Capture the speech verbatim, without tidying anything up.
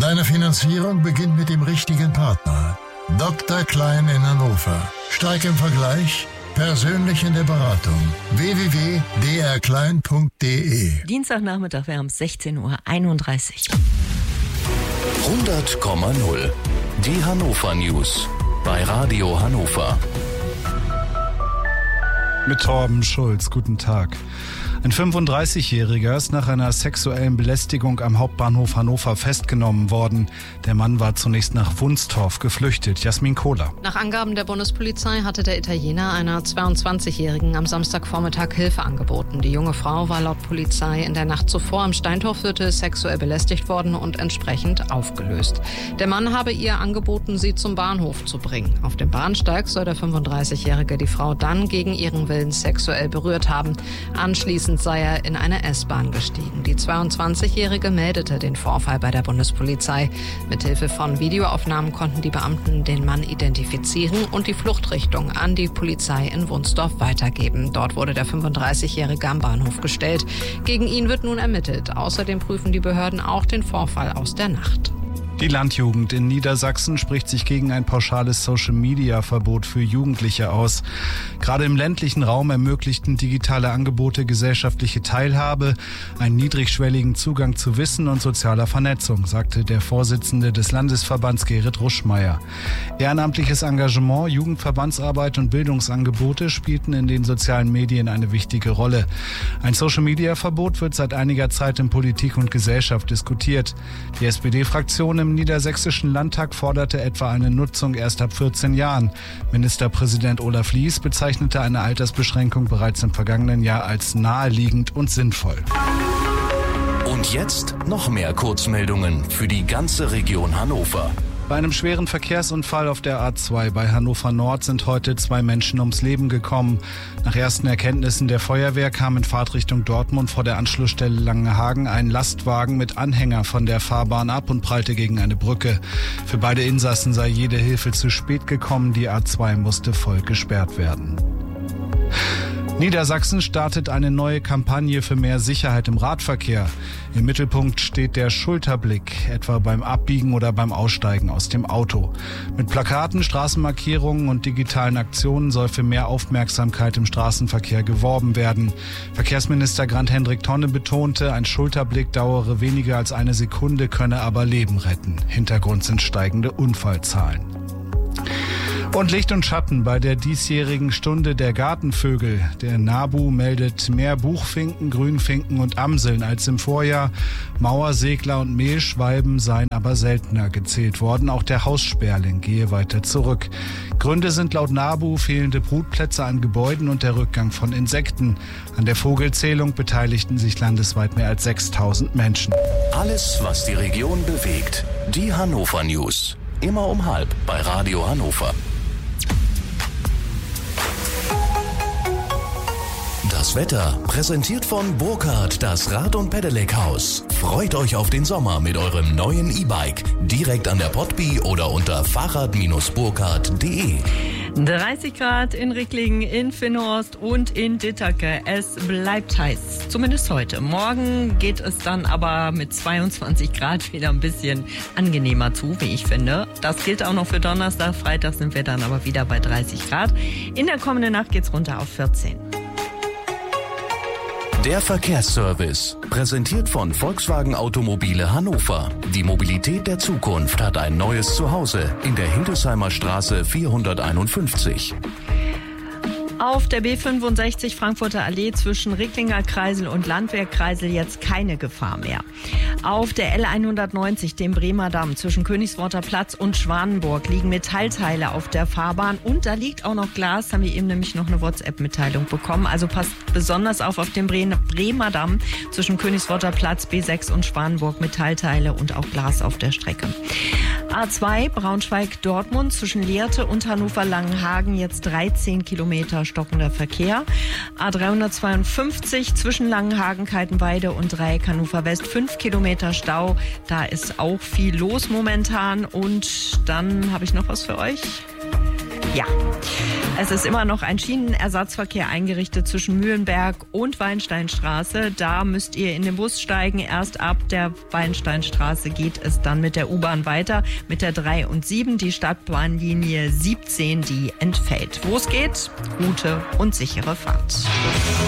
Deine Finanzierung beginnt mit dem richtigen Partner. Doktor Klein in Hannover. Stark im Vergleich, persönlich in der Beratung. w w w punkt d r klein punkt d e. Dienstagnachmittag, wir haben sechzehn Uhr einunddreißig. hundert Komma null. Die Hannover News bei Radio Hannover. Mit Torben Schulz, guten Tag. Ein fünfunddreißigjähriger ist nach einer sexuellen Belästigung am Hauptbahnhof Hannover festgenommen worden. Der Mann war zunächst nach Wunstorf geflüchtet. Jasmin Kohler. Nach Angaben der Bundespolizei hatte der Italiener einer zweiundzwanzigjährigen am Samstagvormittag Hilfe angeboten. Die junge Frau war laut Polizei in der Nacht zuvor im Steintorviertel sexuell belästigt worden und entsprechend aufgelöst. Der Mann habe ihr angeboten, sie zum Bahnhof zu bringen. Auf dem Bahnsteig soll der fünfunddreißigjährige die Frau dann gegen ihren Willen sexuell berührt haben. Anschließend sei er in eine S-Bahn gestiegen. Die zweiundzwanzigjährige meldete den Vorfall bei der Bundespolizei. Mithilfe von Videoaufnahmen konnten die Beamten den Mann identifizieren und die Fluchtrichtung an die Polizei in Wunstorf weitergeben. Dort wurde der fünfunddreißigjährige am Bahnhof gestellt. Gegen ihn wird nun ermittelt. Außerdem prüfen die Behörden auch den Vorfall aus der Nacht. Die Landjugend in Niedersachsen spricht sich gegen ein pauschales Social-Media-Verbot für Jugendliche aus. Gerade im ländlichen Raum ermöglichten digitale Angebote gesellschaftliche Teilhabe, einen niedrigschwelligen Zugang zu Wissen und sozialer Vernetzung, sagte der Vorsitzende des Landesverbands Gerrit Ruschmeier. Ehrenamtliches Engagement, Jugendverbandsarbeit und Bildungsangebote spielten in den sozialen Medien eine wichtige Rolle. Ein Social-Media-Verbot wird seit einiger Zeit in Politik und Gesellschaft diskutiert. Die S P D-Fraktion im Im Niedersächsischen Landtag forderte etwa eine Nutzung erst ab vierzehn Jahren. Ministerpräsident Olaf Lies bezeichnete eine Altersbeschränkung bereits im vergangenen Jahr als naheliegend und sinnvoll. Und jetzt noch mehr Kurzmeldungen für die ganze Region Hannover. Bei einem schweren Verkehrsunfall auf der A zwei bei Hannover Nord sind heute zwei Menschen ums Leben gekommen. Nach ersten Erkenntnissen der Feuerwehr kam in Fahrtrichtung Dortmund vor der Anschlussstelle Langenhagen ein Lastwagen mit Anhänger von der Fahrbahn ab und prallte gegen eine Brücke. Für beide Insassen sei jede Hilfe zu spät gekommen. Die A zwei musste voll gesperrt werden. Niedersachsen startet eine neue Kampagne für mehr Sicherheit im Radverkehr. Im Mittelpunkt steht der Schulterblick, etwa beim Abbiegen oder beim Aussteigen aus dem Auto. Mit Plakaten, Straßenmarkierungen und digitalen Aktionen soll für mehr Aufmerksamkeit im Straßenverkehr geworben werden. Verkehrsminister Grant-Hendrik Tonne betonte, ein Schulterblick dauere weniger als eine Sekunde, könne aber Leben retten. Hintergrund sind steigende Unfallzahlen. Und Licht und Schatten bei der diesjährigen Stunde der Gartenvögel. Der NABU meldet mehr Buchfinken, Grünfinken und Amseln als im Vorjahr. Mauersegler und Mehlschwalben seien aber seltener gezählt worden. Auch der Haussperling gehe weiter zurück. Gründe sind laut NABU fehlende Brutplätze an Gebäuden und der Rückgang von Insekten. An der Vogelzählung beteiligten sich landesweit mehr als sechstausend Menschen. Alles, was die Region bewegt. Die Hannover News. Immer um halb bei Radio Hannover. Das Wetter präsentiert von Burkhardt, das Rad- und Pedelec-Haus. Freut euch auf den Sommer mit eurem neuen E-Bike. Direkt an der Potby oder unter fahrrad Bindestrich burkhardt punkt de. dreißig Grad in Ricklingen, in Finhorst und in Dittake. Es bleibt heiß, zumindest heute. Morgen geht es dann aber mit zweiundzwanzig Grad wieder ein bisschen angenehmer zu, wie ich finde. Das gilt auch noch für Donnerstag. Freitag sind wir dann aber wieder bei dreißig Grad. In der kommenden Nacht geht's runter auf vierzehn. Der Verkehrsservice, präsentiert von Volkswagen Automobile Hannover. Die Mobilität der Zukunft hat ein neues Zuhause in der Hildesheimer Straße vierhunderteinundfünfzig. Auf der B fünfundsechzig Frankfurter Allee zwischen Ricklinger Kreisel und Landwehrkreisel jetzt keine Gefahr mehr. Auf der L hundertneunzig, dem Bremer Damm, zwischen Königsworter Platz und Schwanenburg liegen Metallteile auf der Fahrbahn und da liegt auch noch Glas, haben wir eben nämlich noch eine WhatsApp-Mitteilung bekommen. Also passt besonders auf auf dem Bremer Damm zwischen Königsworter Platz, B sechs und Schwanenburg, Metallteile und auch Glas auf der Strecke. A zwei Braunschweig-Dortmund zwischen Lehrte und Hannover-Langenhagen jetzt dreizehn Kilometer stockender Verkehr. A dreihundertzweiundfünfzig zwischen Langenhagen, Kaltenweide und Dreieck Hannover West fünf Kilometer Stau. Da ist auch viel los momentan. Und dann habe ich noch was für euch. Ja, es ist immer noch ein Schienenersatzverkehr eingerichtet zwischen Mühlenberg und Weinsteinstraße. Da müsst ihr in den Bus steigen. Erst ab der Weinsteinstraße geht es dann mit der U-Bahn weiter. Mit der drei und sieben, die Stadtbahnlinie siebzehn, die entfällt. Wo es geht, gute und sichere Fahrt.